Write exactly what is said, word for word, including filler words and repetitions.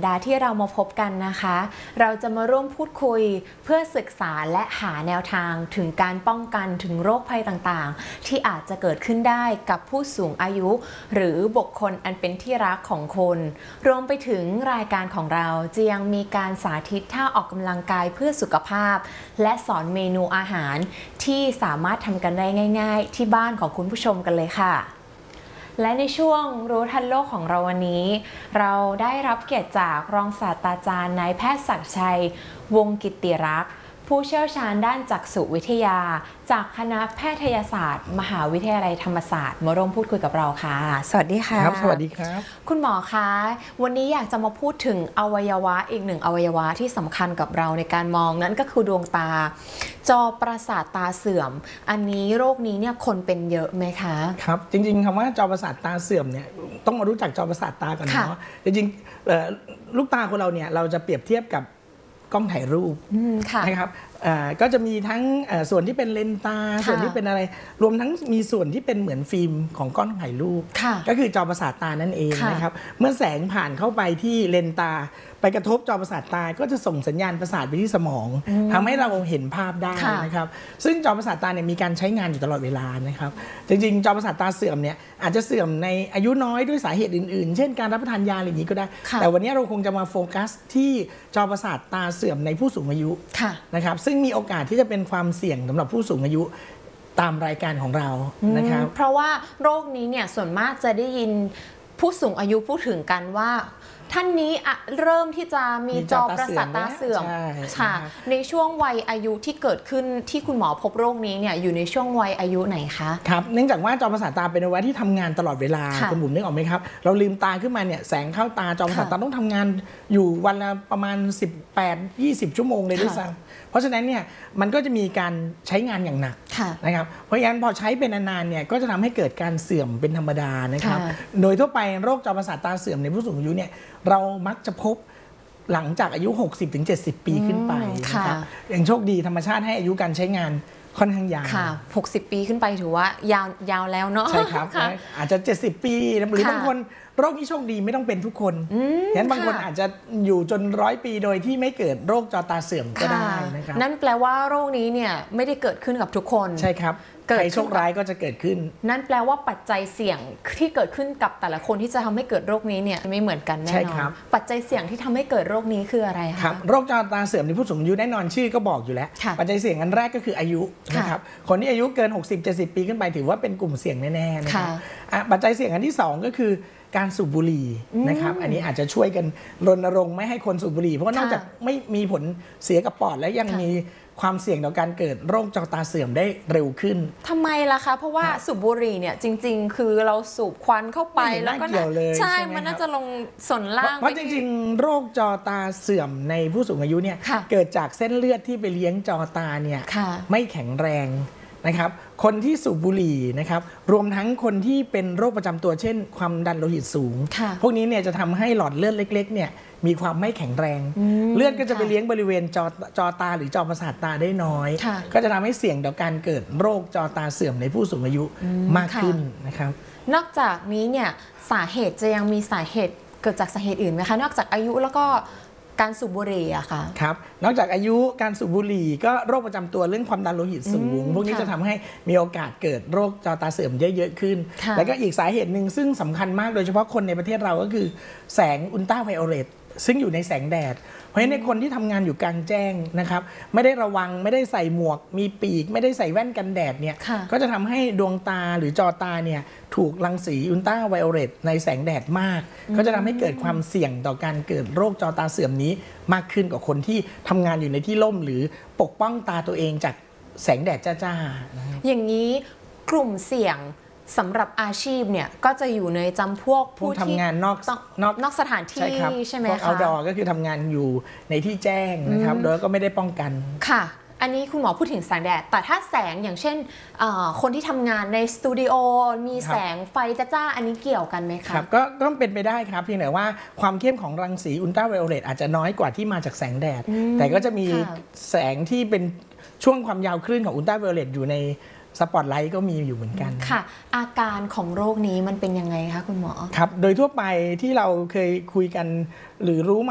ดาห์ที่เรามาพบกันนะคะเราจะมาร่วมพูดคุยเพื่อศึกษาและหาแนวทางถึงการป้องกันถึงโรคภัยต่างๆที่อาจจะเกิดขึ้นได้กับผู้สูงอายุหรือบุคคลอันเป็นที่รักของคนรวมไปถึงรายการของเราจะยังมีการสาธิตท่าออกกำลังกายเพื่อสุขภาพและสอนเมนูอาหารที่สามารถทำกันได้ง่ายๆที่บ้านของคุณผู้ชมกันเลยค่ะและในช่วงรู้ทันโลกของเราวันนี้เราได้รับเกียรติจากรองศาสตราจารย์นายแพทย์ศักดิ์ชัยวงศ์กิตติรักษ์ผู้เชี่ยวชาญด้านจักษุวิทยาจากคณะแพทยศาสตร์มหาวิทยาลัยธรรมศาสตร์มาร่วมพูดคุยกับเราค่ะสวัสดีค่ะครับสวัสดีครับคุณหมอคะวันนี้อยากจะมาพูดถึงอวัยวะอีกหนึ่งอวัยวะที่สำคัญกับเราในการมองนั่นก็คือดวงตาจอประสาทตาเสื่อมอันนี้โรคนี้เนี่ยคนเป็นเยอะไหมคะครับจริงๆคำว่าจอประสาทตาเสื่อมเนี่ยต้องมารู้จักจอประสาทตาก่อนเนาะจริงๆลูกตาของเราเนี่ยเราจะเปรียบเทียบกับกล้องถ่ายรูปนะครับก็จะมีทั้งส่วนที่เป็นเลนส์ตาส่วนที่เป็นอะไรรวมทั้งมีส่วนที่เป็นเหมือนฟิล์มของกล้องถ่ายรูปก็คือจอประสาทตานั่นเองนะครับเมื่อแสงผ่านเข้าไปที่เลนส์ตาไปกระทบจอประสาทตาก็จะส่งสัญญาณประสาทไปที่สมองทำให้เราเห็นภาพได้นะครับซึ่งจอประสาทตาเนี่ยมีการใช้งานอยู่ตลอดเวลานะครับจริงๆจอประสาทตาเสื่อมเนี่ยอาจจะเสื่อมในอายุน้อยด้วยสาเหตุอื่นๆเช่นการรับประทานยาอะไรอย่างนี้ก็ได้แต่วันนี้เราคงจะมาโฟกัสที่จอประสาทตาเสื่อมในผู้สูงอายุนะครับซึ่งมีโอกาสที่จะเป็นความเสี่ยงสำหรับผู้สูงอายุตามรายการของเรานะครับเพราะว่าโรคนี้เนี่ยส่วนมากจะได้ยินผู้สูงอายุพูดถึงกันว่าท่านนี้เริ่มที่จะมีจอประสาทตาเสื่อมค่ะในช่วงวัยอายุที่เกิดขึ้นที่คุณหมอพบโรคนี้เนี่ยอยู่ในช่วงวัยอายุไหนคะครับเนื่องจากว่าจอประสาทตาเป็นอวัยวะที่ทำงานตลอดเวลาคุณบุ๋มนึกออกไหมครับเราลืมตาขึ้นมาเนี่ยแสงเข้าตาจอประสาทตาต้องทำงานอยู่วันละประมาณสิบแปด ยี่สิบชั่วโมงเลยด้วยซ้ำเพราะฉะนั้นเนี่ยมันก็จะมีการใช้งานอย่างหนักนะครับเพราะฉะนั้นพอใช้เป็นนานๆเนี่ยก็จะทำให้เกิดการเสื่อมเป็นธรรมดานะครับโดยทั่วไปโรคจอประสาทตาเสื่อมในผู้สูงอายุเนี่ยเรามักจะพบหลังจากอายุ หกสิบถึงเจ็ดสิบ ปีขึ้นไปนะครับอย่างโชคดีธรรมชาติให้อายุการใช้งานค่อนข้างยาวค่ะหกสิบ ปีขึ้นไปถือว่ายาวยาวแล้วเนาะใช่ครับอาจจะเจ็ดสิบปีหรือบางคนโรคนี้โชคดีไม่ต้องเป็นทุกคนงั้นบางคนอาจจะอยู่จนร้อยปีโดยที่ไม่เกิดโรคจอตาเสื่อมก็ได้นะครับนั่นแปลว่าโรคนี้เนี่ยไม่ได้เกิดขึ้นกับทุกคนใช่ครับใครโชคร้ายก็จะเกิดขึ้นนั่นแปลว่าปัจจัยเสี่ยงที่เกิดขึ้นกับแต่ละคนที่จะทำให้เกิดโรคนี้เนี่ยไม่เหมือนกันแน่นอนปัจจัยเสี่ยงที่ทำให้เกิดโรคนี้คืออะไรคะครับโรคจอตาเสื่อมในผู้สูงอายุแน่นอนชื่อก็บอกอยู่แล้วปัจจัยเสี่ยงอันแรกก็คืออายุนะครับคนที่อายุเกิน หกสิบ เจ็ดสิบ ปีขึ้นไปถือว่าเป็นกลุ่มเสี่ยงแน่ๆนะครับปัจจัยเสี่ยงอันที่สองก็คือการสูบบุหรี่นะครับอันนี้อาจจะช่วยกันรณรงค์ไม่ให้คนสูบบุหรี่เพราะว่านอกจากไม่มีผลเสียกับปอดแล้วยังมีความเสี่ยงต่อการเกิดโรคจอตาเสื่อมได้เร็วขึ้นทำไมล่ะคะเพราะว่าสูบบุหรี่เนี่ยจริงๆคือเราสูบควันเข้าไปแล้วก็ใช่มันน่าจะลงส่วนล่างเพราะจริงๆโรคจอตาเสื่อมในผู้สูงอายุเนี่ยเกิดจากเส้นเลือดที่ไปเลี้ยงจอตาเนี่ยไม่แข็งแรงนะครับคนที่สูบบุหรี่นะครับรวมทั้งคนที่เป็นโรคประจำตัวเช่นความดันโลหิตสูงพวกนี้เนี่ยจะทำให้หลอดเลือดเล็กๆเนี่ยมีความไม่แข็งแรงเลือดก็จะไปเลี้ยงบริเวณจอจอตาหรือจอประสาทตาได้น้อยก็จะทำให้เสี่ยงต่อการเกิดโรคจอตาเสื่อมในผู้สูงอายุมากขึ้นนะครับนอกจากนี้เนี่ยสาเหตุจะยังมีสาเหตุเกิดจากสาเหตุอื่นไหมคะนอกจากอายุแล้วก็การสูบบุหรี่อะค่ะครับนอกจากอายุการสูบบุหรี่ก็โรคประจำตัวเรื่องความดันโลหิตสูงพวกนี้จะทำให้มีโอกาสเกิดโรคจอตาเสื่อมเยอะๆขึ้นแล้วก็อีกสาเหตุหนึ่งซึ่งสำคัญมากโดยเฉพาะคนในประเทศเราก็คือแสงอุลตราไวโอเลตซึ่งอยู่ในแสงแดดเพราะฉะนั้นในคนที่ทำงานอยู่กลางแจ้งนะครับไม่ได้ระวังไม่ได้ใส่หมวกมีปีกไม่ได้ใส่แว่นกันแดดเนี่ยก็จะทำให้ดวงตาหรือจอตาเนี่ยถูกรังสีอุลตราไวโอเลตในแสงแดดมากก็จะทำให้เกิดความเสี่ยงต่อการเกิดโรคจอตาเสื่อมนี้มากขึ้นกว่าคนที่ทำงานอยู่ในที่ร่มหรือปกป้องตาตัวเองจากแสงแดดจ้าๆอย่างนี้กลุ่มเสี่ยงสำหรับอาชีพเนี่ยก็จะอยู่ในจำพวกผู้ทำงานนอกนอกนอกสถานที่ใช่ไหมคะพวก outdoor ก็คือทำงานอยู่ในที่แจ้งนะครับโดยก็ไม่ได้ป้องกันค่ะอันนี้คุณหมอพูดถึงแสงแดดแต่ถ้าแสงอย่างเช่นคนที่ทำงานในสตูดิโอมีแสงไฟจ้าๆอันนี้เกี่ยวกันไหมคะครับก็ต้องเป็นไปได้ครับเพียงแต่ว่าความเข้มของรังสีอุลตราไวโอเลตอาจจะน้อยกว่าที่มาจากแสงแดดแต่ก็จะมีแสงที่เป็นช่วงความยาวคลื่นของอุลตราไวโอเลตอยู่ในสปอตไลท์ก็มีอยู่เหมือนกันค่ะอาการของโรคนี้มันเป็นยังไงคะคุณหมอครับโดยทั่วไปที่เราเคยคุยกันหรือรู้มา